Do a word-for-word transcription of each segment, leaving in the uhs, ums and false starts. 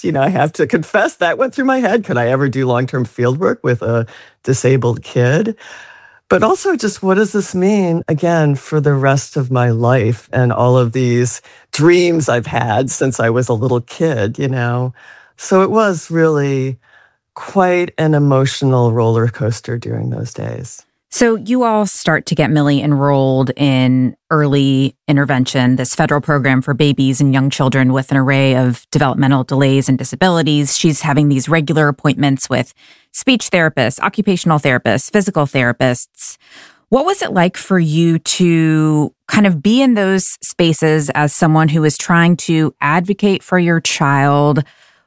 You know, I have to confess that went through my head. Could I ever do long-term field work with a disabled kid? But also just what does this mean, again, for the rest of my life and all of these dreams I've had since I was a little kid, you know? So it was really quite an emotional roller coaster during those days. So you all start to get Millie enrolled in early intervention, this federal program for babies and young children with an array of developmental delays and disabilities. She's having these regular appointments with speech therapists, occupational therapists, physical therapists. What was it like for you to kind of be in those spaces as someone who is trying to advocate for your child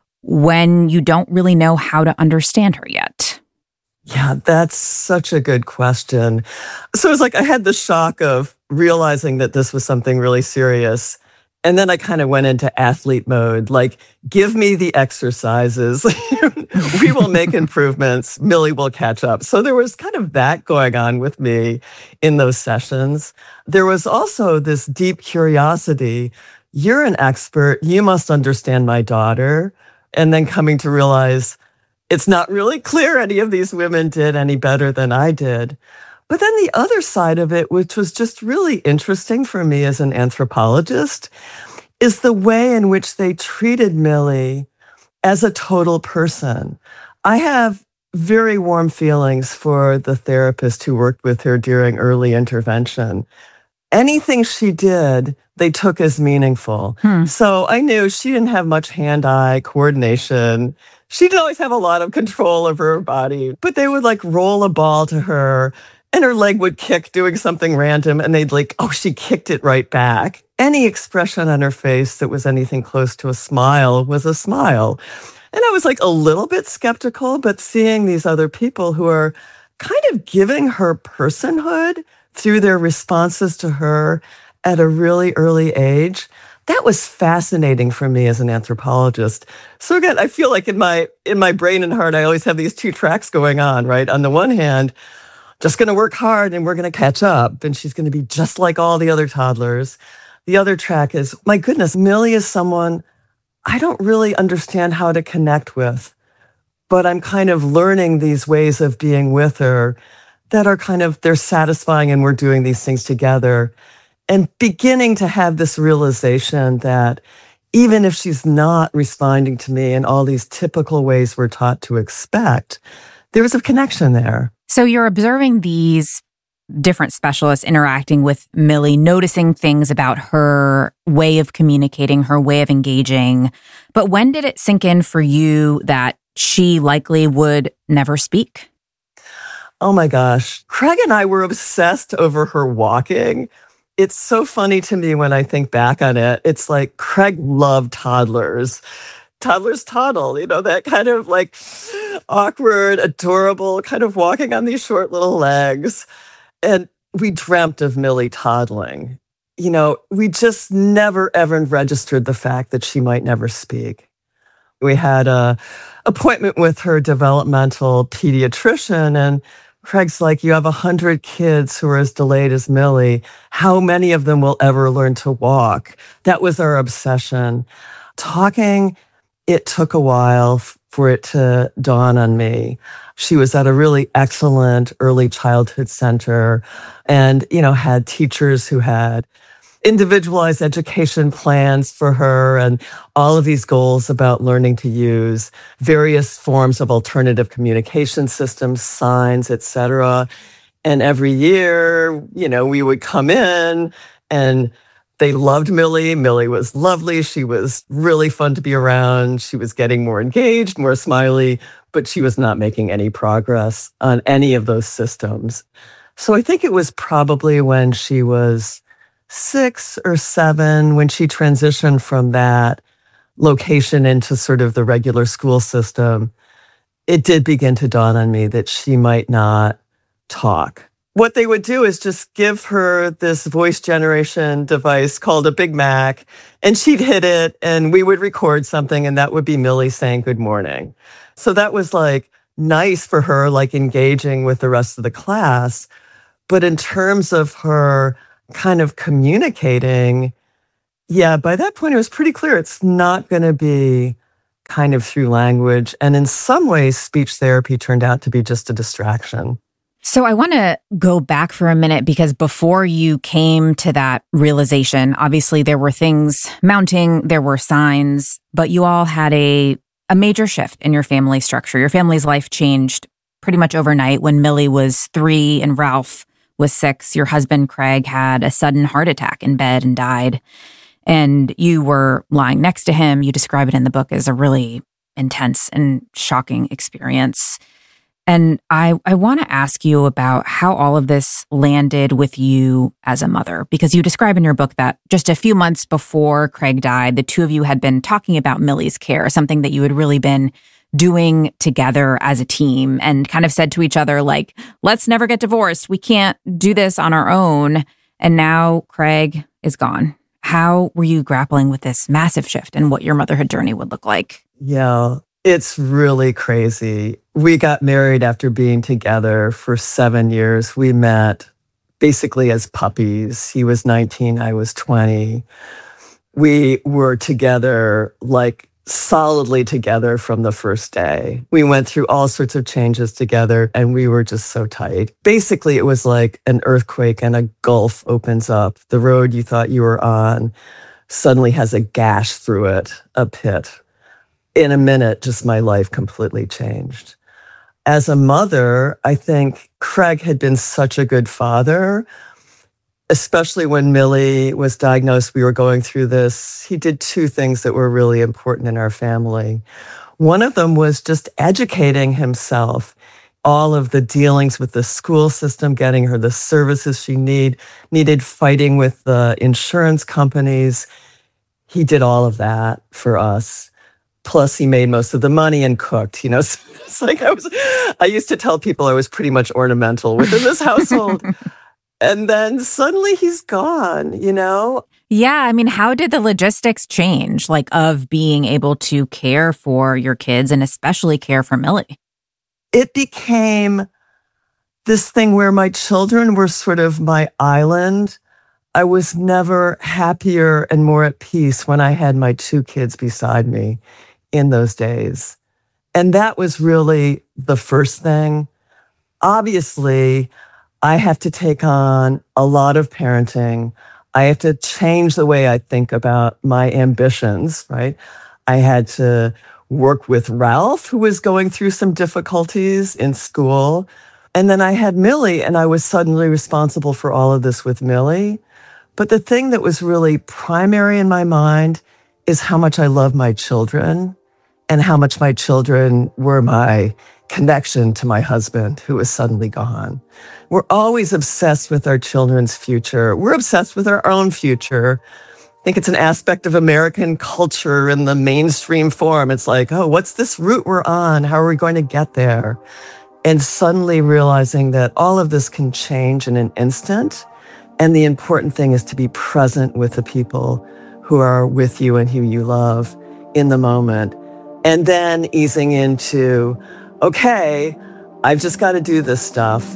when you don't really know how to understand her yet? Yeah, that's such a good question. So it was like I had the shock of realizing that this was something really serious. And then I kind of went into athlete mode, like, give me the exercises. We will make improvements. Millie will catch up. So there was kind of that going on with me in those sessions. There was also this deep curiosity. You're an expert. You must understand my daughter. And then coming to realize it's not really clear any of these women did any better than I did. But then the other side of it, which was just really interesting for me as an anthropologist, is the way in which they treated Millie as a total person. I have very warm feelings for the therapist who worked with her during early intervention. Anything she did, they took as meaningful. Hmm. So I knew she didn't have much hand-eye coordination. She didn't always have a lot of control over her body, but they would like roll a ball to her and her leg would kick doing something random and they'd like, oh, she kicked it right back. Any expression on her face that was anything close to a smile was a smile. And I was like a little bit skeptical, but seeing these other people who are kind of giving her personhood through their responses to her at a really early age, that was fascinating for me as an anthropologist. So again, I feel like in my in my brain and heart, I always have these two tracks going on, right? On the one hand, just going to work hard and we're going to catch up and she's going to be just like all the other toddlers. The other track is, my goodness, Millie is someone I don't really understand how to connect with, but I'm kind of learning these ways of being with her that are kind of, they're satisfying and we're doing these things together. And beginning to have this realization that even if she's not responding to me in all these typical ways we're taught to expect, there was a connection there. So you're observing these different specialists interacting with Millie, noticing things about her way of communicating, her way of engaging. But when did it sink in for you that she likely would never speak? Oh my gosh. Craig and I were obsessed over her walking. It's so funny to me when I think back on it. It's like Craig loved toddlers. Toddlers toddle, you know, that kind of like awkward, adorable, kind of walking on these short little legs. And we dreamt of Millie toddling. You know, we just never, ever registered the fact that she might never speak. We had a appointment with her developmental pediatrician, and Craig's like, you have a hundred kids who are as delayed as Millie. How many of them will ever learn to walk? That was our obsession. Talking, it took a while for it to dawn on me. She was at a really excellent early childhood center and, you know, had teachers who had individualized education plans for her and all of these goals about learning to use various forms of alternative communication systems, signs, et cetera. And every year, you know, we would come in and they loved Millie. Millie was lovely. She was really fun to be around. She was getting more engaged, more smiley, but she was not making any progress on any of those systems. So I think it was probably when she was six or seven, when she transitioned from that location into sort of the regular school system, it did begin to dawn on me that she might not talk. What they would do is just give her this voice generation device called a Big Mac, and she'd hit it, and we would record something, and that would be Millie saying good morning. So that was like nice for her, like engaging with the rest of the class. But in terms of her kind of communicating, yeah, by that point it was pretty clear it's not going to be kind of through language. And in some ways, speech therapy turned out to be just a distraction. So I want to go back for a minute because before you came to that realization, obviously there were things mounting, there were signs, but you all had a, a major shift in your family structure. Your family's life changed pretty much overnight when Millie was three and Ralph was six. Your husband, Craig, had a sudden heart attack in bed and died. And you were lying next to him. You describe it in the book as a really intense and shocking experience. And I, I want to ask you about how all of this landed with you as a mother, because you describe in your book that just a few months before Craig died, the two of you had been talking about Millie's care, something that you had really been doing together as a team, and kind of said to each other, like, let's never get divorced. We can't do this on our own. And now Craig is gone. How were you grappling with this massive shift in what your motherhood journey would look like? Yeah, it's really crazy. We got married after being together for seven years. We met basically as puppies. He was nineteen, I was twenty. We were together, like solidly together from the first day. We went through all sorts of changes together and we were just so tight. Basically, it was like an earthquake and a gulf opens up. The road you thought you were on suddenly has a gash through it, a pit. In a minute, just my life completely changed. As a mother, I think Craig had been such a good father, especially when Millie was diagnosed. We were going through this. He did two things that were really important in our family. One of them was just educating himself, all of the dealings with the school system, getting her the services she need, needed, fighting with the insurance companies. He did all of that for us. Plus, he made most of the money and cooked, you know. So it's like I was, I used to tell people I was pretty much ornamental within this household. And then suddenly he's gone, you know? Yeah. I mean, how did the logistics change, like, of being able to care for your kids and especially care for Millie? It became this thing where my children were sort of my island. I was never happier and more at peace when I had my two kids beside me in those days. And that was really the first thing. Obviously, I have to take on a lot of parenting. I have to change the way I think about my ambitions, right? I had to work with Ralph, who was going through some difficulties in school. And then I had Millie, and I was suddenly responsible for all of this with Millie. But the thing that was really primary in my mind is how much I love my children and how much my children were my connection to my husband, who was suddenly gone. We're always obsessed with our children's future. We're obsessed with our own future. I think it's an aspect of American culture in the mainstream form. It's like, oh, what's this route we're on? How are we going to get there? And suddenly realizing that all of this can change in an instant. And the important thing is to be present with the people who are with you and who you love in the moment. And then easing into, okay, I've just got to do this stuff.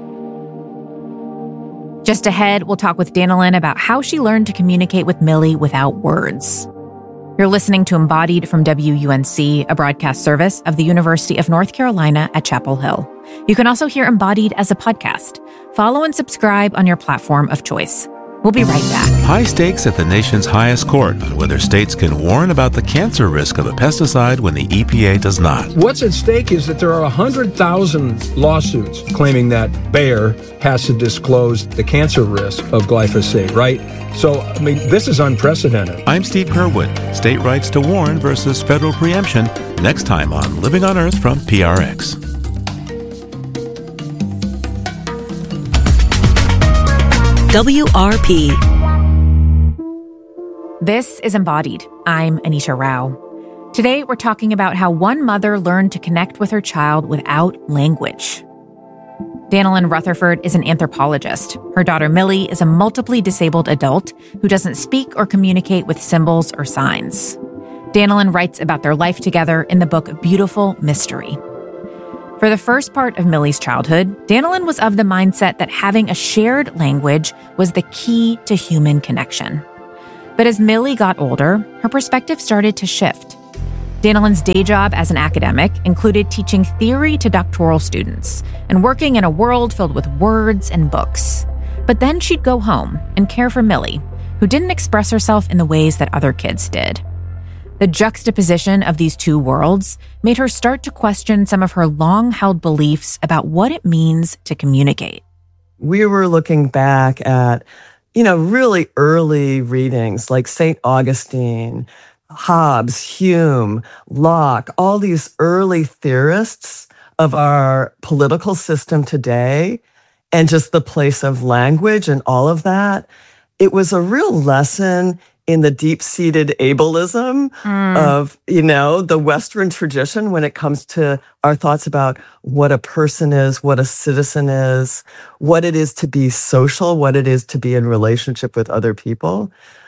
Just ahead, we'll talk with Danilyn about how she learned to communicate with Millie without words. You're listening to Embodied from W U N C, a broadcast service of the University of North Carolina at Chapel Hill. You can also hear Embodied as a podcast. Follow and subscribe on your platform of choice. We'll be right back. High stakes at the nation's highest court on whether states can warn about the cancer risk of a pesticide when the E P A does not. What's at stake is that there are one hundred thousand lawsuits claiming that Bayer has to disclose the cancer risk of glyphosate, right? So, I mean, this is unprecedented. I'm Steve Kerwood. State rights to warn versus federal preemption. Next time on Living on Earth from P R X. W R P. This is Embodied. I'm Anisha Rao. Today, we're talking about how one mother learned to connect with her child without language. Danilyn Rutherford is an anthropologist. Her daughter Millie is a multiply disabled adult who doesn't speak or communicate with symbols or signs. Danilyn writes about their life together in the book Beautiful Mystery. For the first part of Millie's childhood, Danilyn was of the mindset that having a shared language was the key to human connection. But as Millie got older, her perspective started to shift. Danelyn's day job as an academic included teaching theory to doctoral students and working in a world filled with words and books. But then she'd go home and care for Millie, who didn't express herself in the ways that other kids did. The juxtaposition of these two worlds made her start to question some of her long-held beliefs about what it means to communicate. We were looking back at, you know, really early readings like Saint Augustine, Hobbes, Hume, Locke, all these early theorists of our political system today, and just the place of language and all of that. It was a real lesson in the deep-seated ableism mm. of, you know, the Western tradition when it comes to our thoughts about what a person is, what a citizen is, what it is to be social, what it is to be in relationship with other people.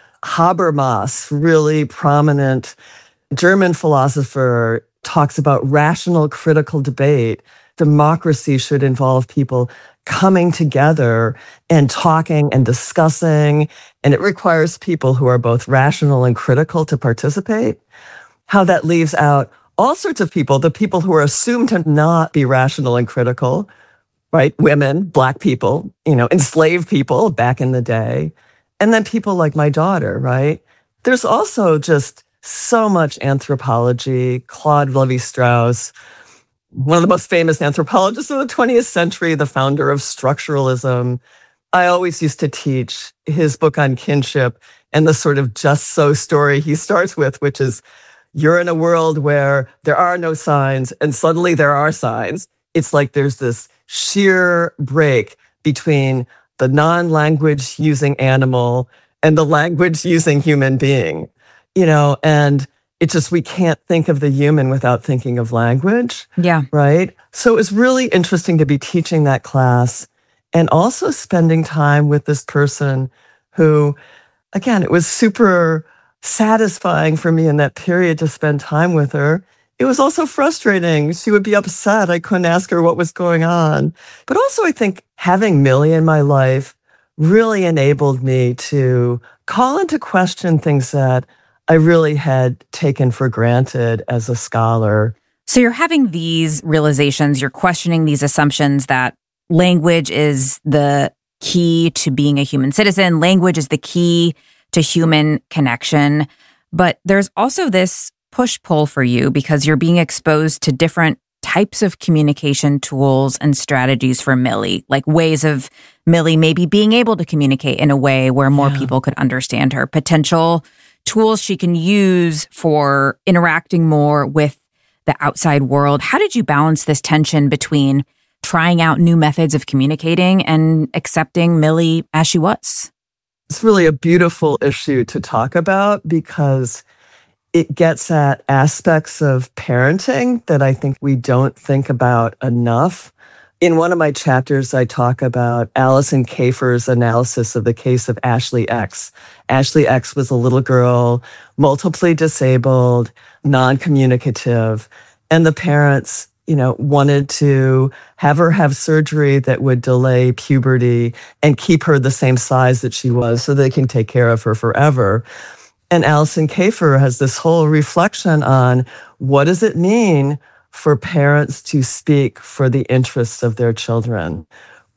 Habermas, really prominent German philosopher, talks about rational critical debate. Democracy should involve people coming together and talking and discussing, and it requires people who are both rational and critical to participate. How that leaves out all sorts of people, the people who are assumed to not be rational and critical, right? Women, Black people, you know, enslaved people back in the day. And then people like my daughter, right? There's also just so much anthropology. Claude Lévi-Strauss, one of the most famous anthropologists of the twentieth century, the founder of structuralism. I always used to teach his book on kinship and the sort of just so story he starts with, which is you're in a world where there are no signs and suddenly there are signs. It's like there's this sheer break between the non-language using animal and the language using human being, you know, and it's just, we can't think of the human without thinking of language. Yeah. Right? So it was really interesting to be teaching that class and also spending time with this person who, again, it was super satisfying for me in that period to spend time with her. It was also frustrating. She would be upset. I couldn't ask her what was going on. But also, I think having Millie in my life really enabled me to call into question things that I really had taken for granted as a scholar. So you're having these realizations, you're questioning these assumptions that language is the key to being a human citizen, language is the key to human connection. But there's also this push-pull for you because you're being exposed to different types of communication tools and strategies for Millie, like ways of Millie maybe being able to communicate in a way where more yeah. people could understand her, potential tools she can use for interacting more with the outside world. How did you balance this tension between trying out new methods of communicating and accepting Millie as she was? It's really a beautiful issue to talk about because it gets at aspects of parenting that I think we don't think about enough. In one of my chapters, I talk about Alison Kafer's analysis of the case of Ashley X. Ashley X was a little girl, multiply disabled, non-communicative, and the parents, you know, wanted to have her have surgery that would delay puberty and keep her the same size that she was so they can take care of her forever. And Alison Kafer has this whole reflection on what does it mean for parents to speak for the interests of their children.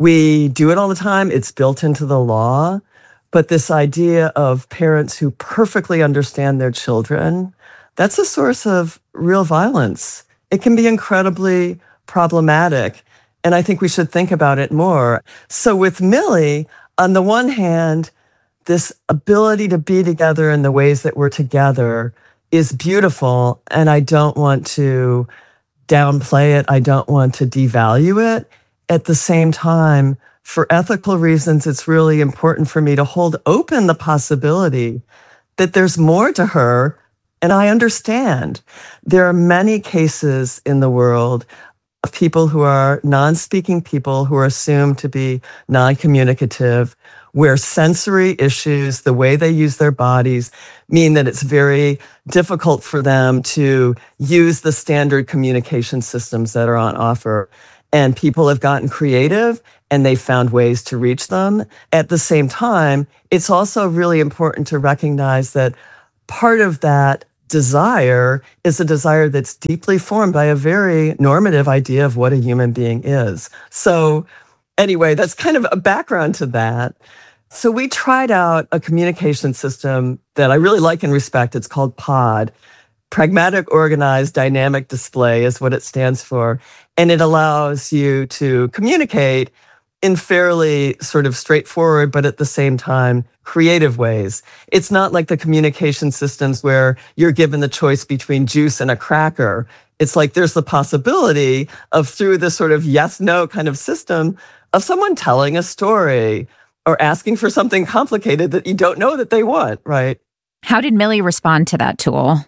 We do it all the time. It's built into the law. But this idea of parents who perfectly understand their children, that's a source of real violence. It can be incredibly problematic. And I think we should think about it more. So with Millie, on the one hand, this ability to be together in the ways that we're together is beautiful. And I don't want to downplay it. I don't want to devalue it. At the same time, for ethical reasons, it's really important for me to hold open the possibility that there's more to her. And I understand there are many cases in the world of people who are non-speaking people who are assumed to be non-communicative, where sensory issues, the way they use their bodies, mean that it's very difficult for them to use the standard communication systems that are on offer. And people have gotten creative and they found ways to reach them. At the same time, it's also really important to recognize that part of that desire is a desire that's deeply formed by a very normative idea of what a human being is. So anyway, that's kind of a background to that. So we tried out a communication system that I really like and respect. It's called POD. Pragmatic, Organized, Dynamic Display is what it stands for. And it allows you to communicate in fairly sort of straightforward, but at the same time, creative ways. It's not like the communication systems where you're given the choice between juice and a cracker. It's like there's the possibility of, through this sort of yes-no kind of system, of someone telling a story or asking for something complicated that you don't know that they want, right? How did Millie respond to that tool?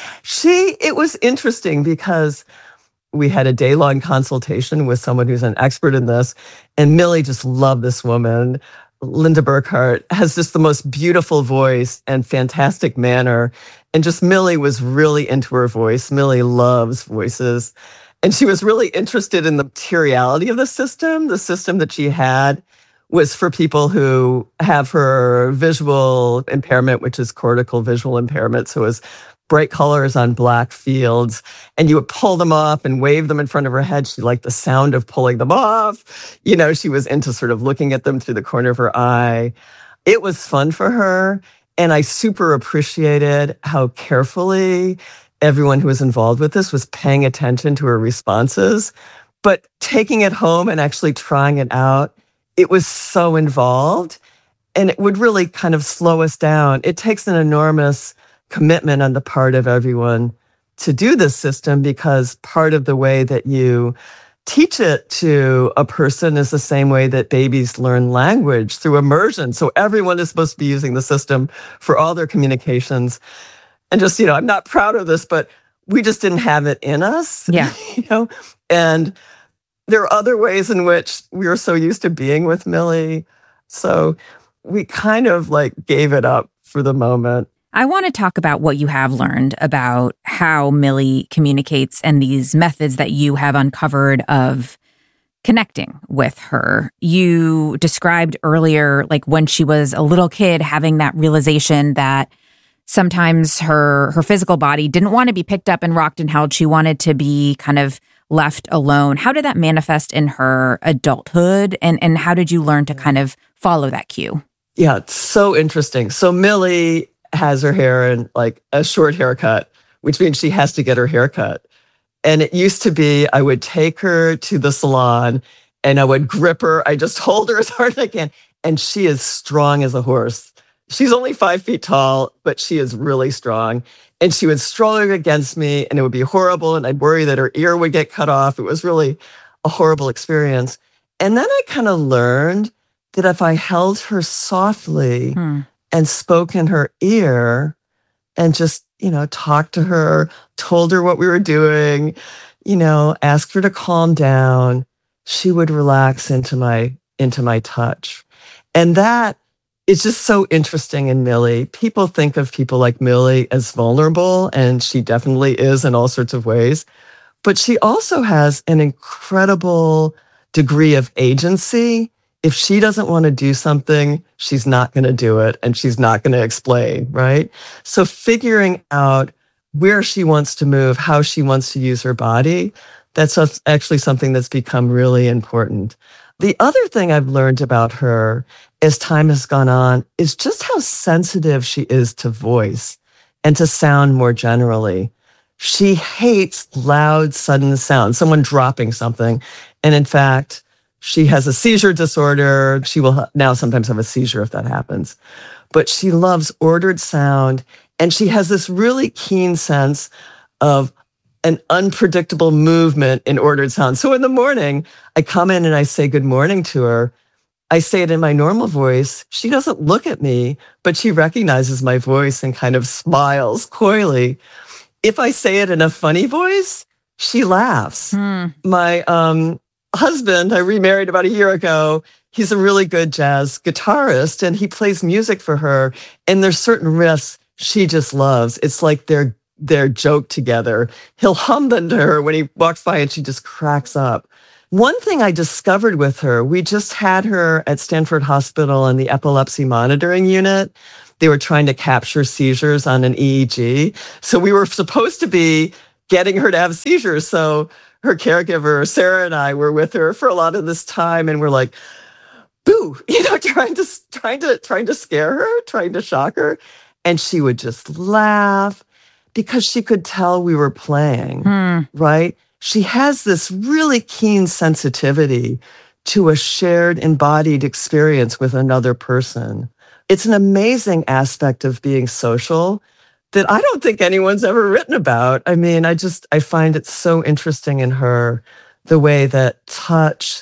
She, it was interesting because we had a day-long consultation with someone who's an expert in this, and Millie just loved this woman. Linda Burkhart has just the most beautiful voice and fantastic manner. And just Millie was really into her voice. Millie loves voices. And she was really interested in the materiality of the system. The system that she had was for people who have her visual impairment, which is cortical visual impairment. So it was bright colors on black fields, and you would pull them off and wave them in front of her head. She liked the sound of pulling them off. You know, she was into sort of looking at them through the corner of her eye. It was fun for her, and I super appreciated how carefully everyone who was involved with this was paying attention to her responses. But taking it home and actually trying it out, it was so involved, and it would really kind of slow us down. It takes an enormous commitment on the part of everyone to do this system, because part of the way that you teach it to a person is the same way that babies learn language, through immersion. So everyone is supposed to be using the system for all their communications. And just, you know, I'm not proud of this, but we just didn't have it in us. Yeah. You know, and there are other ways in which we were so used to being with Millie. So we kind of like gave it up for the moment. I want to talk about what you have learned about how Millie communicates and these methods that you have uncovered of connecting with her. You described earlier, like when she was a little kid, having that realization that sometimes her her physical body didn't want to be picked up and rocked and held. She wanted to be kind of left alone. How did that manifest in her adulthood? And, and how did you learn to kind of follow that cue? Yeah, it's so interesting. So Millie has her hair in like a short haircut, which means she has to get her hair cut. And it used to be, I would take her to the salon and I would grip her. I just hold her as hard as I can. And she is strong as a horse. She's only five feet tall, but she is really strong. And she would stroll against me and it would be horrible. And I'd worry that her ear would get cut off. It was really a horrible experience. And then I kind of learned that if I held her softly hmm. and spoke in her ear and just, you know, talked to her, told her what we were doing, you know, asked her to calm down, she would relax into my, into my touch. And that is just so interesting in Millie. People think of people like Millie as vulnerable, and she definitely is in all sorts of ways. But she also has an incredible degree of agency. If she doesn't want to do something, she's not going to do it, and she's not going to explain, right? So figuring out where she wants to move, how she wants to use her body, that's actually something that's become really important. The other thing I've learned about her as time has gone on is just how sensitive she is to voice and to sound more generally. She hates loud, sudden sounds, someone dropping something. And in fact, she has a seizure disorder. She will now sometimes have a seizure if that happens. But she loves ordered sound, and she has this really keen sense of an unpredictable movement in ordered sound. So in the morning, I come in and I say good morning to her. I say it in my normal voice. She doesn't look at me, but she recognizes my voice and kind of smiles coyly. If I say it in a funny voice, she laughs. Hmm. My um, husband, I remarried about a year ago. He's a really good jazz guitarist, and he plays music for her. And there's certain riffs she just loves. It's like they're their joke together. He'll hum them to her when he walks by and she just cracks up. One thing I discovered with her, we just had her at Stanford Hospital in the epilepsy monitoring unit. They were trying to capture seizures on an E E G. So we were supposed to be getting her to have seizures. So her caregiver, Sarah, and I were with her for a lot of this time, and we're like, boo, you know, trying to trying to trying to scare her, trying to shock her. And she would just laugh because she could tell we were playing, hmm. right? She has this really keen sensitivity to a shared embodied experience with another person. It's an amazing aspect of being social that I don't think anyone's ever written about. I mean, I just, I find it so interesting in her, the way that touch,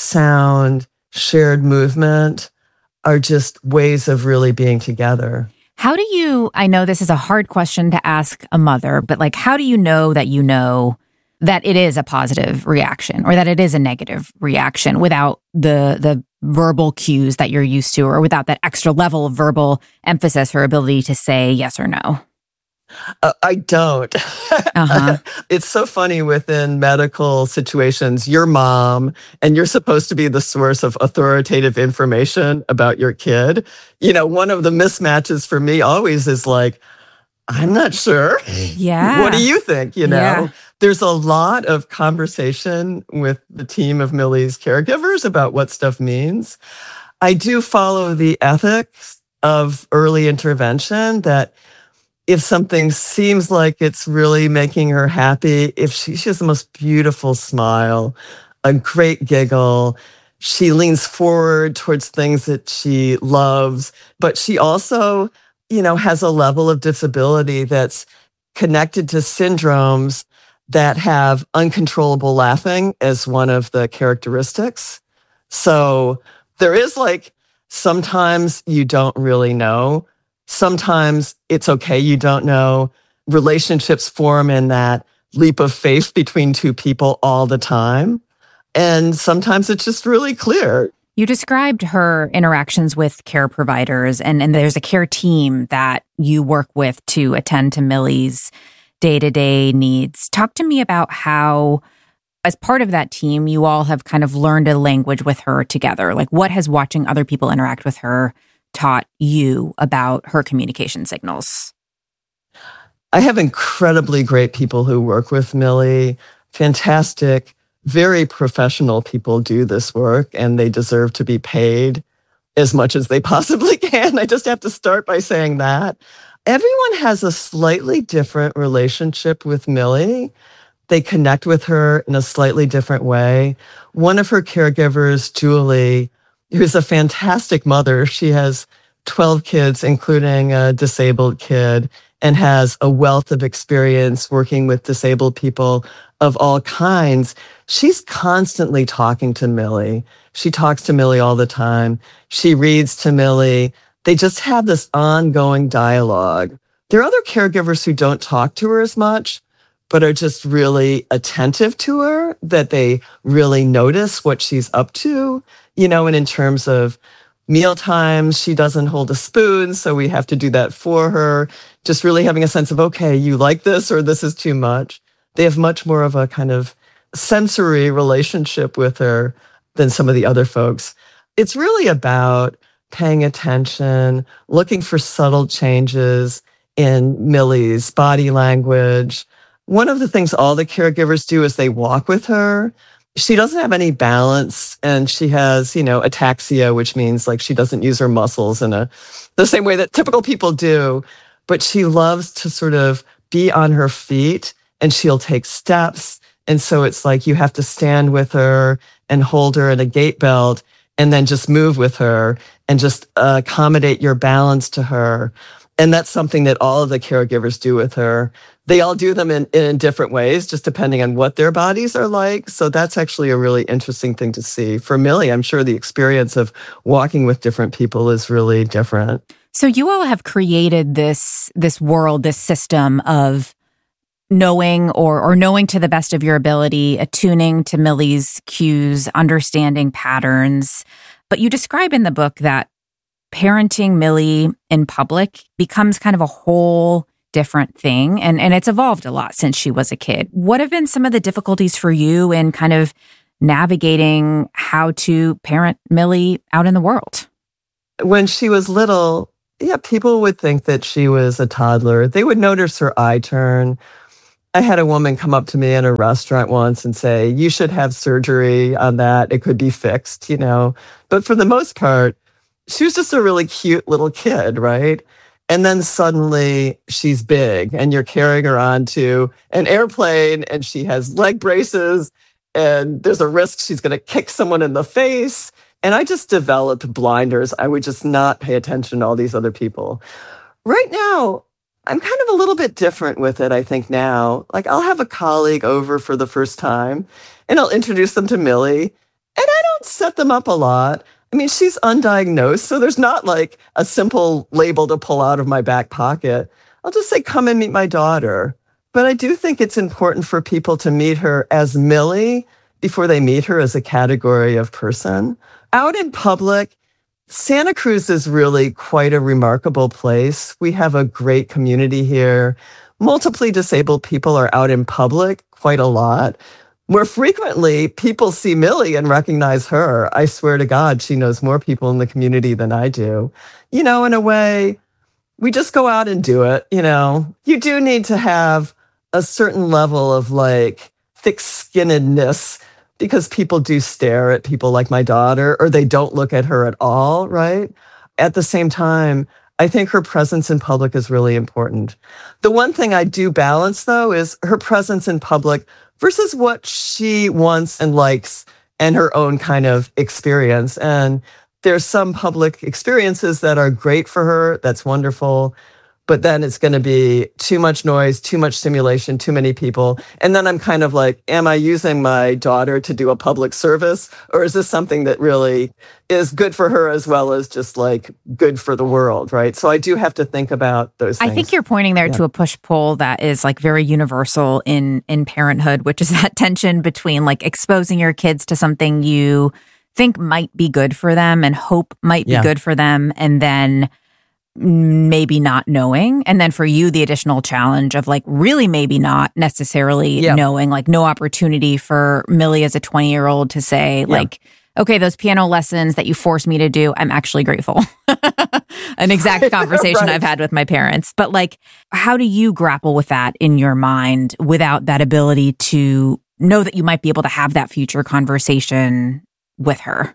sound, shared movement are just ways of really being together. How do you, I know this is a hard question to ask a mother, but like, how do you know that you know that it is a positive reaction or that it is a negative reaction without the the verbal cues that you're used to, or without that extra level of verbal emphasis or ability to say yes or no? Uh, I don't. Uh-huh. It's so funny within medical situations, your mom, and you're supposed to be the source of authoritative information about your kid. You know, one of the mismatches for me always is like, I'm not sure. Yeah. What do you think? You know, yeah. There's a lot of conversation with the team of Millie's caregivers about what stuff means. I do follow the ethics of early intervention that if something seems like it's really making her happy, if she, she has the most beautiful smile, a great giggle, she leans forward towards things that she loves, but she also, you know, has a level of disability that's connected to syndromes that have uncontrollable laughing as one of the characteristics. So there is like, sometimes you don't really know. Sometimes it's okay, you don't know. Relationships form in that leap of faith between two people all the time. And sometimes it's just really clear. You described her interactions with care providers, and, and there's a care team that you work with to attend to Millie's day-to-day needs. Talk to me about how, as part of that team, you all have kind of learned a language with her together. Like, what has watching other people interact with her taught you about her communication signals? I have incredibly great people who work with Millie. Fantastic, very professional people do this work, and they deserve to be paid as much as they possibly can. I just have to start by saying that. Everyone has a slightly different relationship with Millie. They connect with her in a slightly different way. One of her caregivers, Julie, who's a fantastic mother, she has twelve kids, including a disabled kid, and has a wealth of experience working with disabled people of all kinds. She's constantly talking to Millie. She talks to Millie all the time. She reads to Millie. They just have this ongoing dialogue. There are other caregivers who don't talk to her as much, but are just really attentive to her, that they really notice what she's up to, you know, and in terms of meal times, she doesn't hold a spoon, so we have to do that for her. Just really having a sense of, okay, you like this or this is too much. They have much more of a kind of sensory relationship with her than some of the other folks. It's really about paying attention, looking for subtle changes in Millie's body language. One of the things all the caregivers do is they walk with her. She doesn't have any balance, and she has, you know, ataxia, which means like she doesn't use her muscles in a the same way that typical people do. But she loves to sort of be on her feet, and she'll take steps. And so it's like you have to stand with her and hold her in a gait belt and then just move with her and just uh, accommodate your balance to her. And that's something that all of the caregivers do with her. They all do them in, in different ways, just depending on what their bodies are like. So that's actually a really interesting thing to see. For Millie, I'm sure the experience of walking with different people is really different. So you all have created this this world, this system of knowing or or knowing to the best of your ability, attuning to Millie's cues, understanding patterns. But you describe in the book that parenting Millie in public becomes kind of a whole different thing. And, and it's evolved a lot since she was a kid. What have been some of the difficulties for you in kind of navigating how to parent Millie out in the world? When she was little, yeah, people would think that she was a toddler. They would notice her eye turn. I had a woman come up to me in a restaurant once and say, you should have surgery on that. It could be fixed, you know. But for the most part, she was just a really cute little kid, right? And then suddenly she's big and you're carrying her onto an airplane and she has leg braces and there's a risk she's going to kick someone in the face. And I just developed blinders. I would just not pay attention to all these other people. Right now, I'm kind of a little bit different with it, I think now. Like, I'll have a colleague over for the first time, and I'll introduce them to Millie, and I don't set them up a lot. I mean, she's undiagnosed, so there's not like a simple label to pull out of my back pocket. I'll just say, come and meet my daughter. But I do think it's important for people to meet her as Millie before they meet her as a category of person. Out in public, Santa Cruz is really quite a remarkable place. We have a great community here. Multiply disabled people are out in public quite a lot. More frequently, people see Millie and recognize her. I swear to God, she knows more people in the community than I do. You know, in a way, we just go out and do it. You know, you do need to have a certain level of like thick-skinnedness because people do stare at people like my daughter, or they don't look at her at all, right? At the same time, I think her presence in public is really important. The one thing I do balance, though, is her presence in public versus what she wants and likes and her own kind of experience. And there's some public experiences that are great for her. That's wonderful. But then it's going to be too much noise, too much stimulation, too many people. And then I'm kind of like, am I using my daughter to do a public service? Or is this something that really is good for her as well as just like good for the world, right? So I do have to think about those things. I think you're pointing there yeah. to a push-pull that is like very universal in, in parenthood, which is that tension between like exposing your kids to something you think might be good for them and hope might be yeah. good for them, and then maybe not knowing. And then for you, the additional challenge of like really maybe not necessarily yeah. knowing, like no opportunity for Millie as a twenty year old to say yeah. like, okay, those piano lessons that you forced me to do, I'm actually grateful. An exact conversation right. I've had with my parents. But like, how do you grapple with that in your mind without that ability to know that you might be able to have that future conversation with her?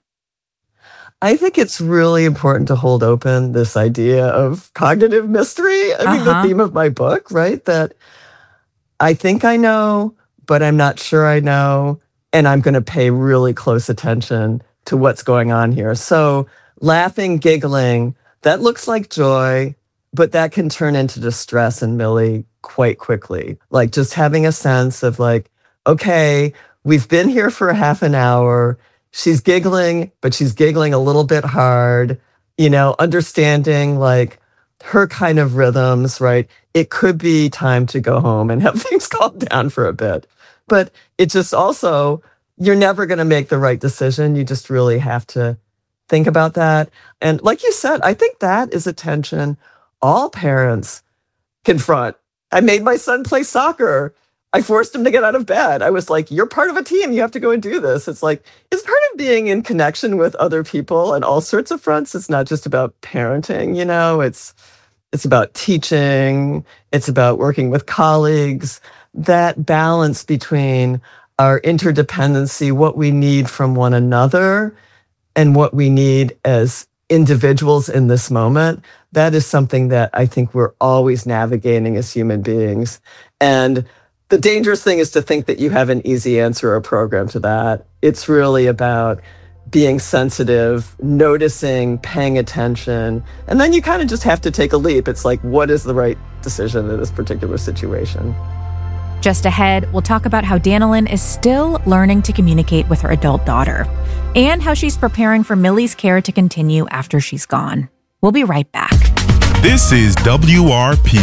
I think it's really important to hold open this idea of cognitive mystery. I uh-huh. mean, the theme of my book, right? That I think I know, but I'm not sure I know. And I'm going to pay really close attention to what's going on here. So laughing, giggling, that looks like joy, but that can turn into distress in Millie quite quickly. Like just having a sense of like, okay, we've been here for a half an hour. She's giggling, but she's giggling a little bit hard, you know, understanding like her kind of rhythms, right? It could be time to go home and have things calm down for a bit. But it just also, you're never going to make the right decision. You just really have to think about that. And like you said, I think that is a tension all parents confront. I made my son play soccer. I forced him to get out of bed. I was like, you're part of a team. You have to go and do this. It's like, it's part of being in connection with other people on all sorts of fronts. It's not just about parenting, you know, it's, it's about teaching. It's about working with colleagues. That balance between our interdependency, what we need from one another and what we need as individuals in this moment, that is something that I think we're always navigating as human beings. And the dangerous thing is to think that you have an easy answer or program to that. It's really about being sensitive, noticing, paying attention, and then you kind of just have to take a leap. It's like, what is the right decision in this particular situation? Just ahead, we'll talk about how Danilyn is still learning to communicate with her adult daughter and how she's preparing for Millie's care to continue after she's gone. We'll be right back. This is W R P.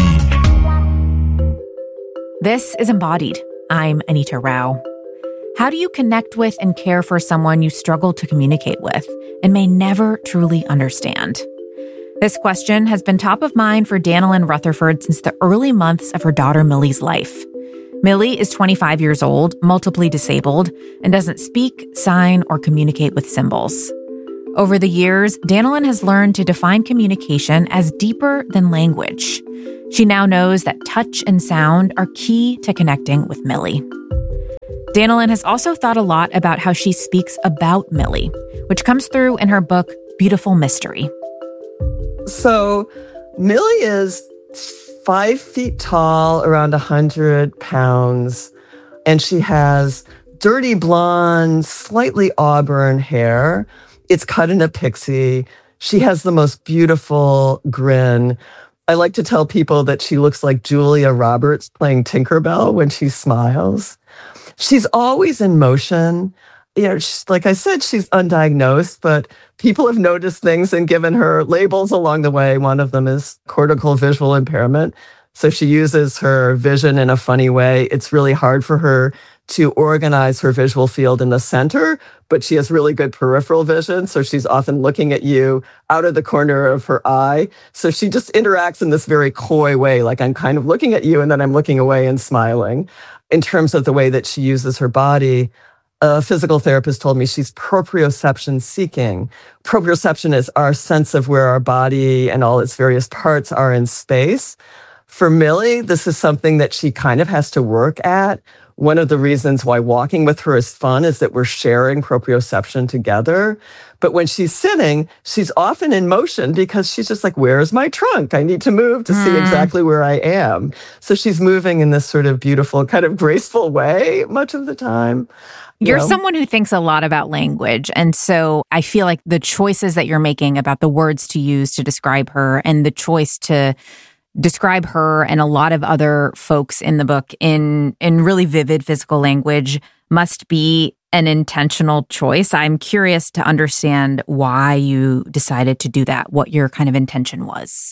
This is Embodied. I'm Anita Rao. How do you connect with and care for someone you struggle to communicate with and may never truly understand? This question has been top of mind for Danilyn Rutherford since the early months of her daughter Millie's life. Millie is twenty-five years old, multiply disabled, and doesn't speak, sign, or communicate with symbols. Over the years, Danilin has learned to define communication as deeper than language. She now knows that touch and sound are key to connecting with Millie. Danilin has also thought a lot about how she speaks about Millie, which comes through in her book, Beautiful Mystery. So Millie is five feet tall, around one hundred pounds, and she has dirty blonde, slightly auburn hair. It's cut in a pixie. She has the most beautiful grin. I like to tell people that she looks like Julia Roberts playing Tinkerbell when she smiles. She's always in motion. You know, she's, like I said, she's undiagnosed, but people have noticed things and given her labels along the way. One of them is cortical visual impairment. So she uses her vision in a funny way. It's really hard for her to organize her visual field in the center, but she has really good peripheral vision. So she's often looking at you out of the corner of her eye. So she just interacts in this very coy way, like I'm kind of looking at you and then I'm looking away and smiling. In terms of the way that she uses her body, a physical therapist told me she's proprioception seeking. Proprioception is our sense of where our body and all its various parts are in space. For Millie, this is something that she kind of has to work at. One of the reasons why walking with her is fun is that we're sharing proprioception together. But when she's sitting, she's often in motion because she's just like, where's my trunk? I need to move to mm. see exactly where I am. So she's moving in this sort of beautiful, kind of graceful way much of the time. You're know? someone who thinks a lot about language. And so I feel like the choices that you're making about the words to use to describe her and the choice to describe her and a lot of other folks in the book in in really vivid physical language must be an intentional choice. I'm curious to understand why you decided to do that, what your kind of intention was.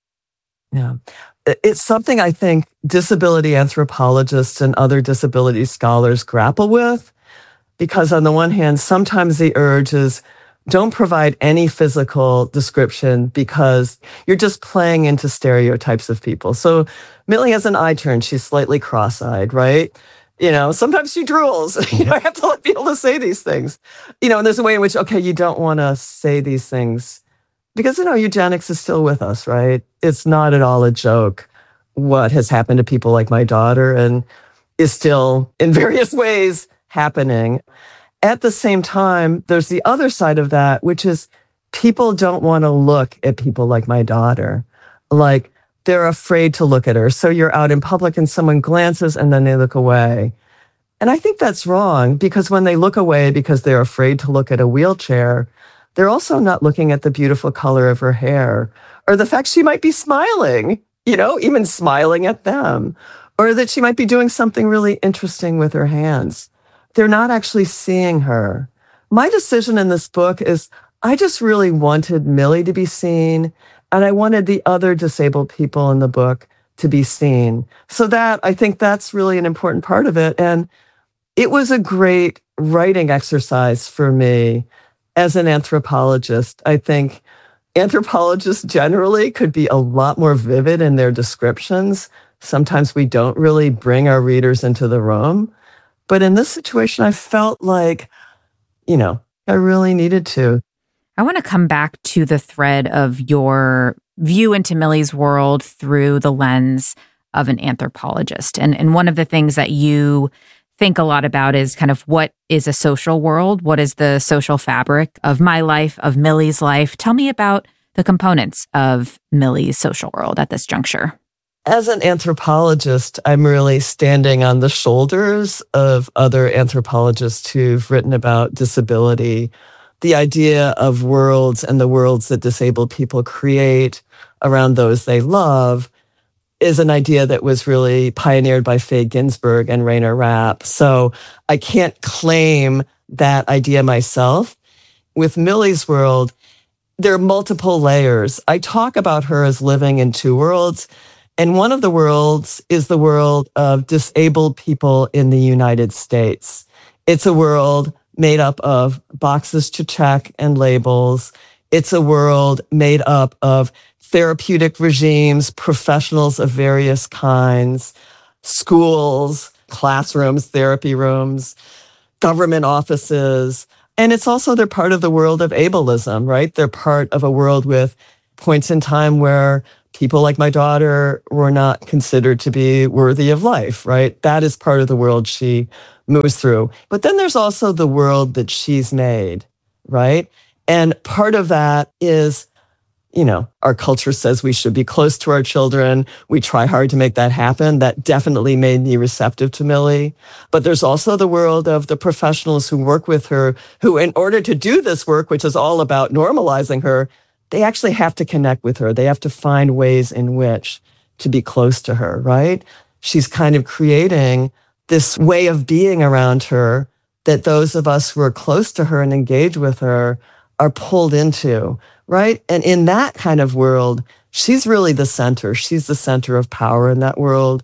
Yeah. It's something I think disability anthropologists and other disability scholars grapple with, because on the one hand, sometimes the urge is don't provide any physical description because you're just playing into stereotypes of people. So Millie has an eye turn. She's slightly cross-eyed, right? You know, sometimes she drools. You know, I have to let people to say these things. You know, and there's a way in which, okay, you don't want to say these things because, you know, eugenics is still with us, right? It's not at all a joke what has happened to people like my daughter and is still in various ways happening. At the same time, there's the other side of that, which is people don't want to look at people like my daughter. Like, they're afraid to look at her. So you're out in public and someone glances and then they look away. And I think that's wrong, because when they look away because they're afraid to look at a wheelchair, they're also not looking at the beautiful color of her hair or the fact she might be smiling, you know, even smiling at them, or that she might be doing something really interesting with her hands. They're not actually seeing her. My decision in this book is I just really wanted Millie to be seen, and I wanted the other disabled people in the book to be seen. So that, I think that's really an important part of it. And it was a great writing exercise for me as an anthropologist. I think anthropologists generally could be a lot more vivid in their descriptions. Sometimes we don't really bring our readers into the room. But in this situation, I felt like, you know, I really needed to. I want to come back to the thread of your view into Millie's world through the lens of an anthropologist. And, and one of the things that you think a lot about is kind of what is a social world? What is the social fabric of my life, of Millie's life? Tell me about the components of Millie's social world at this juncture. As an anthropologist, I'm really standing on the shoulders of other anthropologists who've written about disability. The idea of worlds and the worlds that disabled people create around those they love is an idea that was really pioneered by Faye Ginsburg and Rainer Rapp. So I can't claim that idea myself. With Millie's world, there are multiple layers. I talk about her as living in two worlds. And one of the worlds is the world of disabled people in the United States. It's a world made up of boxes to check and labels. It's a world made up of therapeutic regimes, professionals of various kinds, schools, classrooms, therapy rooms, government offices. And it's also, they're part of the world of ableism, right? They're part of a world with points in time where people like my daughter were not considered to be worthy of life, right? That is part of the world she moves through. But then there's also the world that she's made, right? And part of that is, you know, our culture says we should be close to our children. We try hard to make that happen. That definitely made me receptive to Millie. But there's also the world of the professionals who work with her, who in order to do this work, which is all about normalizing her, they actually have to connect with her. They have to find ways in which to be close to her, right? She's kind of creating this way of being around her that those of us who are close to her and engage with her are pulled into, right? And in that kind of world, she's really the center. She's the center of power in that world.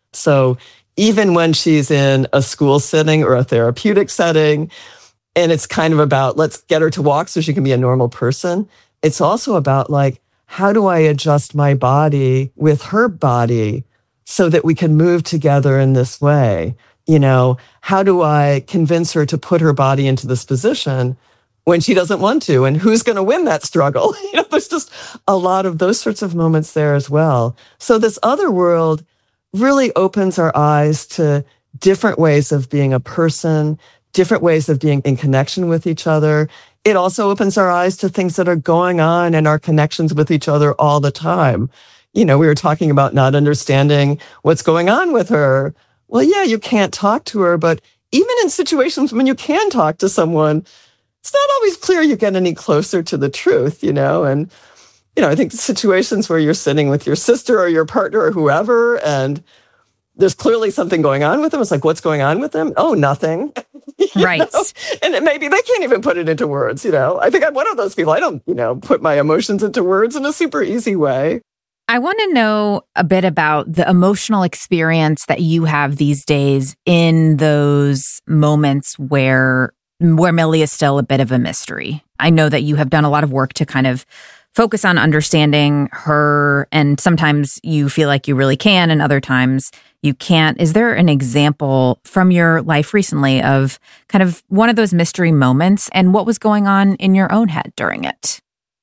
So even when she's in a school setting or a therapeutic setting, and it's kind of about, let's get her to walk so she can be a normal person, it's also about like, how do I adjust my body with her body so that we can move together in this way? You know, how do I convince her to put her body into this position when she doesn't want to? And who's going to win that struggle? You know, there's just a lot of those sorts of moments there as well. So this other world really opens our eyes to different ways of being a person, different ways of being in connection with each other. It also opens our eyes to things that are going on in our connections with each other all the time. You know, we were talking about not understanding what's going on with her. Well, yeah, you can't talk to her, but even in situations when you can talk to someone, it's not always clear you get any closer to the truth, you know? And, you know, I think situations where you're sitting with your sister or your partner or whoever, and there's clearly something going on with them. It's like, what's going on with them? Oh, nothing. Right. Know? And it, maybe they can't even put it into words, you know? I think I'm one of those people. I don't, you know, put my emotions into words in a super easy way. I want to know a bit about the emotional experience that you have these days in those moments where where Millie is still a bit of a mystery. I know that you have done a lot of work to kind of focus on understanding her, and sometimes you feel like you really can, and other times you can't. Is there an example from your life recently of kind of one of those mystery moments, and what was going on in your own head during it?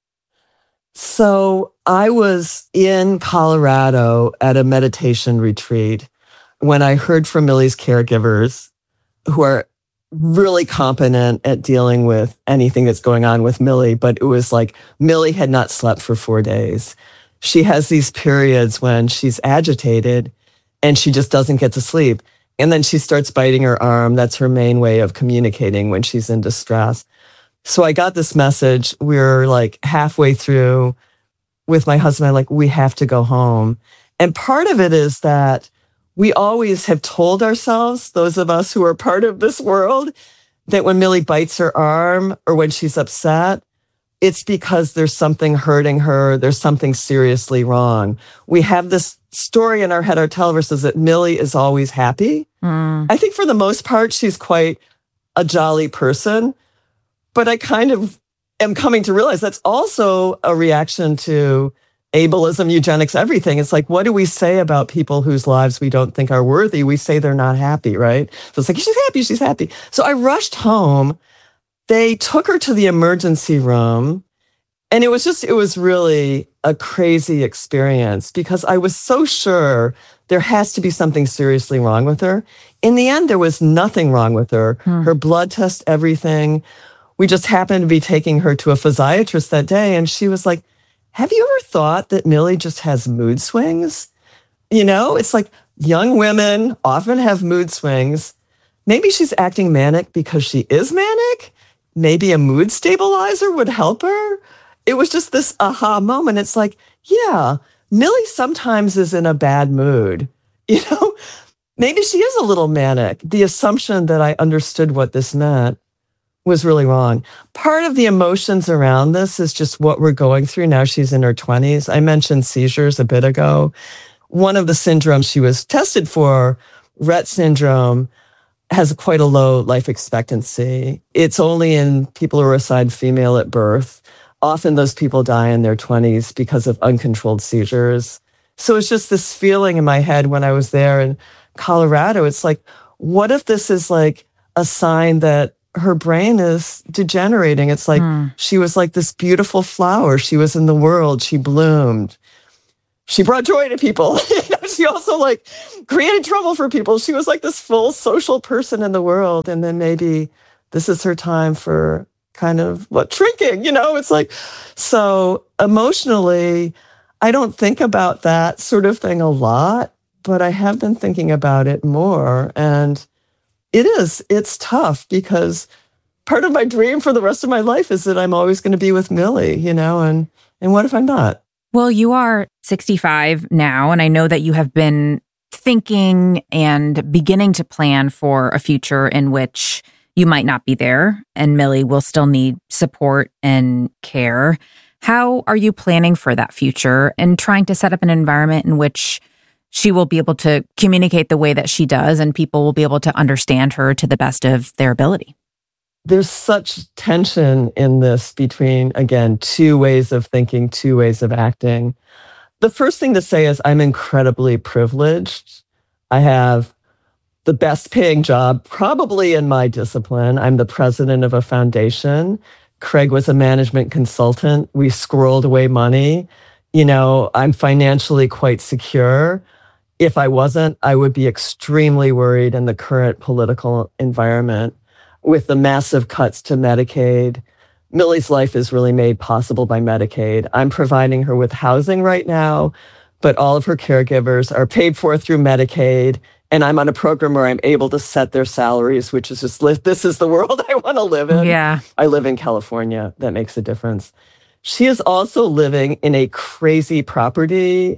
So I was in Colorado at a meditation retreat when I heard from Millie's caregivers, who are really competent at dealing with anything that's going on with Millie. But it was like Millie had not slept for four days. She has these periods when she's agitated and she just doesn't get to sleep. And then she starts biting her arm. That's her main way of communicating when she's in distress. So I got this message. We were like halfway through with my husband. I'm like, we have to go home. And part of it is that we always have told ourselves, those of us who are part of this world, that when Millie bites her arm or when she's upset, it's because there's something hurting her. There's something seriously wrong. We have this story in our head, our tell ourselves that Millie is always happy. Mm. I think for the most part, she's quite a jolly person. But I kind of am coming to realize that's also a reaction to ableism, eugenics, everything. It's like, what do we say about people whose lives we don't think are worthy? We say they're not happy, right? So it's like, she's happy, she's happy. So I rushed home. They took her to the emergency room. And it was just, it was really a crazy experience because I was so sure there has to be something seriously wrong with her. In the end, there was nothing wrong with her. Hmm. Her blood test, everything. We just happened to be taking her to a physiatrist that day. And she was like, have you ever thought that Millie just has mood swings? You know, it's like young women often have mood swings. Maybe she's acting manic because she is manic. Maybe a mood stabilizer would help her. It was just this aha moment. It's like, yeah, Millie sometimes is in a bad mood. You know, maybe she is a little manic. The assumption that I understood what this meant was really wrong. Part of the emotions around this is just what we're going through now. She's in her twenties. I mentioned seizures a bit ago. One of the syndromes she was tested for, Rett syndrome, has quite a low life expectancy. It's only in people who are assigned female at birth. Often those people die in their twenties because of uncontrolled seizures. So it's just this feeling in my head when I was there in Colorado. It's like, what if this is like a sign that her brain is degenerating? It's like mm. she was like this beautiful flower. She was in the world. She bloomed. She brought joy to people. She also like created trouble for people. She was like this full social person in the world. And then maybe this is her time for kind of what shrinking, you know, it's like, so emotionally, I don't think about that sort of thing a lot, but I have been thinking about it more. And it is, it's tough because part of my dream for the rest of my life is that I'm always going to be with Millie, you know, and, and what if I'm not? Well, you are sixty-five now, and I know that you have been thinking and beginning to plan for a future in which you might not be there, and Millie will still need support and care. How are you planning for that future and trying to set up an environment in which she will be able to communicate the way that she does and people will be able to understand her to the best of their ability? There's such tension in this between, again, two ways of thinking, two ways of acting. The first thing to say is I'm incredibly privileged. I have the best paying job, probably in my discipline. I'm the president of a foundation. Craig was a management consultant. We squirreled away money. You know, I'm financially quite secure. If I wasn't, I would be extremely worried in the current political environment with the massive cuts to Medicaid. Millie's life is really made possible by Medicaid. I'm providing her with housing right now, but all of her caregivers are paid for through Medicaid. And I'm on a program where I'm able to set their salaries, which is just, this is the world I want to live in. Yeah. I live in California. That makes a difference. She is also living in a crazy property.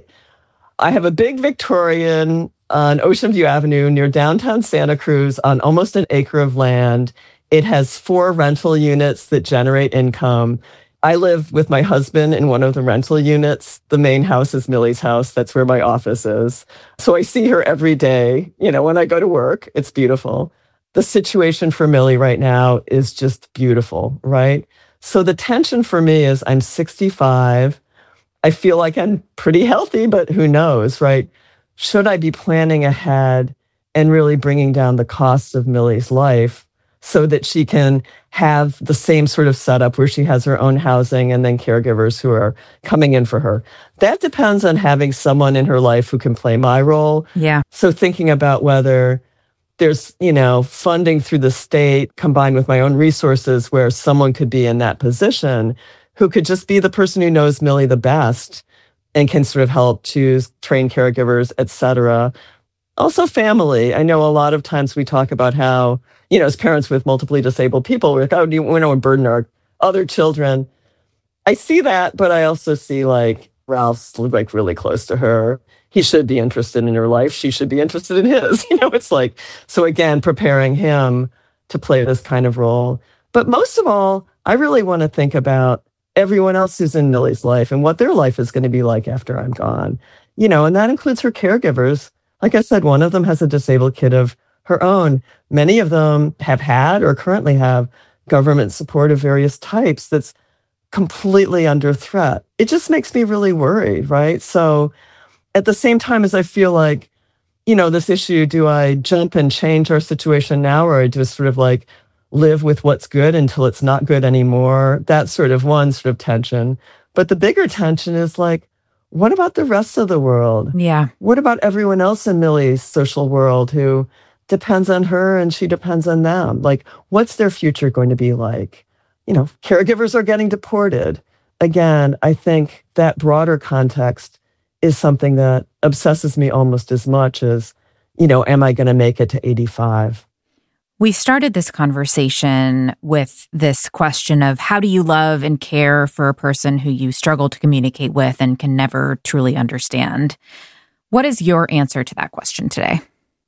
I have a big Victorian on Ocean View Avenue near downtown Santa Cruz on almost an acre of land. It has four rental units that generate income. I live with my husband in one of the rental units. The main house is Millie's house. That's where my office is. So I see her every day, you know, when I go to work. It's beautiful. The situation for Millie right now is just beautiful, right? So the tension for me is I'm sixty-five. I feel like I'm pretty healthy, but who knows, right? Should I be planning ahead and really bringing down the costs of Millie's life so that she can have the same sort of setup where she has her own housing and then caregivers who are coming in for her? That depends on having someone in her life who can play my role. Yeah. So thinking about whether there's, you know, funding through the state combined with my own resources where someone could be in that position who could just be the person who knows Millie the best and can sort of help choose, train caregivers, et cetera. Also family. I know a lot of times we talk about how, you know, as parents with multiply disabled people, we're like, oh, do you want to burden our other children? I see that, but I also see like Ralph's like really close to her. He should be interested in her life. She should be interested in his. You know, it's like, so again, preparing him to play this kind of role. But most of all, I really want to think about everyone else who's in Millie's life and what their life is going to be like after I'm gone. You know, and that includes her caregivers. Like I said, one of them has a disabled kid of her own. Many of them have had or currently have government support of various types that's completely under threat. It just makes me really worried, right? So at the same time as I feel like, you know, this issue, do I jump and change our situation now, or I just sort of like live with what's good until it's not good anymore? That's sort of one sort of tension. But the bigger tension is like, what about the rest of the world? Yeah. What about everyone else in Millie's social world who depends on her and she depends on them? Like, what's their future going to be like? You know, caregivers are getting deported. Again, I think that broader context is something that obsesses me almost as much as, you know, am I going to make it to eighty-five? We started this conversation with this question of how do you love and care for a person who you struggle to communicate with and can never truly understand? What is your answer to that question today?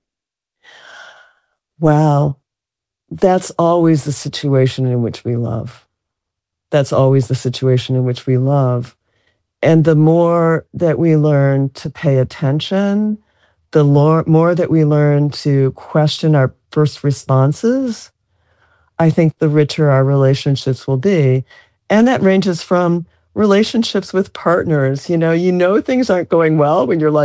Well, that's always the situation in which we love. That's always the situation in which we love. And the more that we learn to pay attention, the more that we learn to question our first responses, I think the richer our relationships will be. And that ranges from relationships with partners. You know, you know things aren't going well when you're like,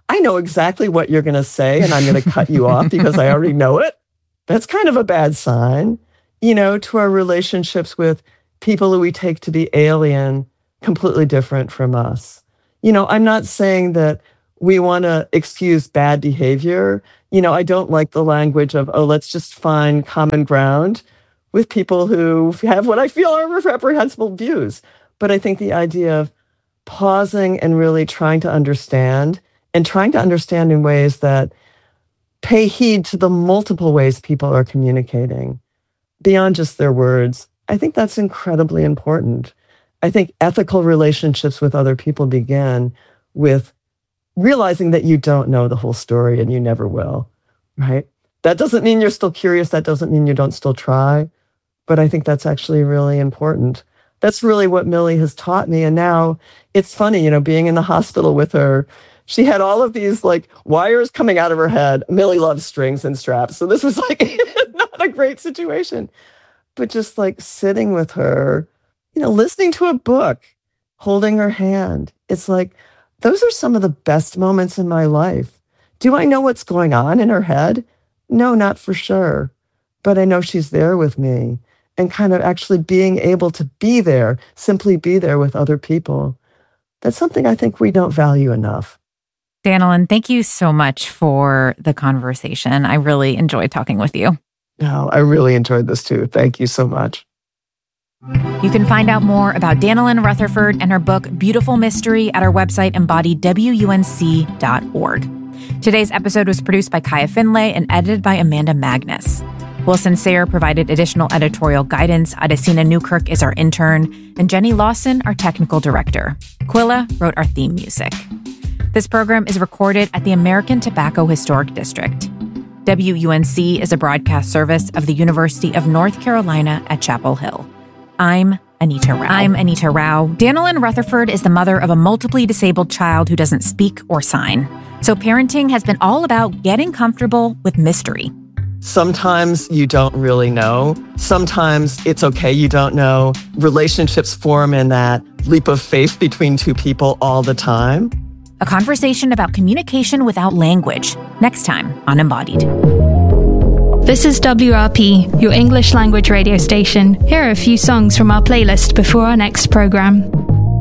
I know exactly what you're going to say, and I'm going to cut you off because I already know it. That's kind of a bad sign, you know, to our relationships with people who we take to be alien, completely different from us. You know, I'm not saying that we want to excuse bad behavior. You know, I don't like the language of, oh, let's just find common ground with people who have what I feel are reprehensible views. But I think the idea of pausing and really trying to understand, and trying to understand in ways that pay heed to the multiple ways people are communicating beyond just their words, I think that's incredibly important. I think ethical relationships with other people begin with realizing that you don't know the whole story and you never will, right? That doesn't mean you're still curious. That doesn't mean you don't still try. But I think that's actually really important. That's really what Millie has taught me. And now it's funny, you know, being in the hospital with her, she had all of these like wires coming out of her head. Millie loves strings and straps. So this was like not a great situation. But just like sitting with her, you know, listening to a book, holding her hand. It's like, those are some of the best moments in my life. Do I know what's going on in her head? No, not for sure. But I know she's there with me, and kind of actually being able to be there, simply be there with other people. That's something I think we don't value enough. Danilyn, thank you so much for the conversation. I really enjoyed talking with you. No, I really enjoyed this too. Thank you so much. You can find out more about Danilyn Rutherford and her book, Beautiful Mystery, at our website, embodied w u n c dot org. Today's episode was produced by Kaya Finlay and edited by Amanda Magnus. Wilson Sayre provided additional editorial guidance. Adesina Newkirk is our intern, and Jenny Lawson, our technical director. Quilla wrote our theme music. This program is recorded at the American Tobacco Historic District. W U N C is a broadcast service of the University of North Carolina at Chapel Hill. I'm Anita Rao. I'm Anita Rao. Danilyn Rutherford is the mother of a multiply disabled child who doesn't speak or sign. So parenting has been all about getting comfortable with mystery. Sometimes you don't really know. Sometimes it's okay you don't know. Relationships form in that leap of faith between two people all the time. A conversation about communication without language. Next time on Embodied. This is W R P, your English language radio station. Here are a few songs from our playlist before our next program.